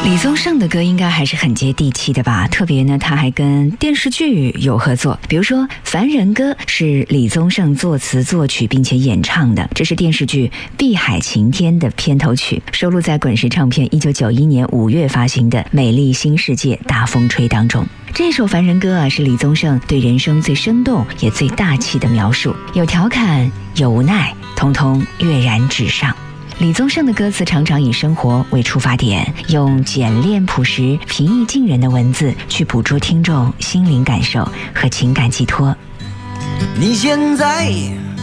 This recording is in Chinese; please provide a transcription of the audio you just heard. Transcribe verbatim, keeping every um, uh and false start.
李宗盛的歌应该还是很接地气的吧，特别呢他还跟电视剧有合作，比如说《凡人歌》是李宗盛作词作曲并且演唱的，这是电视剧《碧海晴天》的片头曲，收录在滚石唱片一九九一年五月发行的《美丽新世界大风吹》当中。这首《凡人歌》啊，是李宗盛对人生最生动也最大气的描述，有调侃有无奈，通通跃然纸上。李宗盛的歌词常常以生活为出发点，用简练朴实、平易近人的文字去捕捉听众心灵感受和情感寄托。 你现在